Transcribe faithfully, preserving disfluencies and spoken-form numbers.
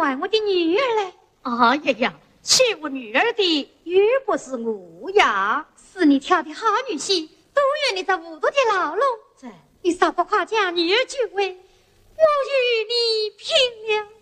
怪我的女儿嘞？ 哎呀呀，欺负女儿的又不是我呀， 是你挑的好女婿，都愿你在五毒的牢笼。 这你少不夸奖女儿就位，我与你拼了。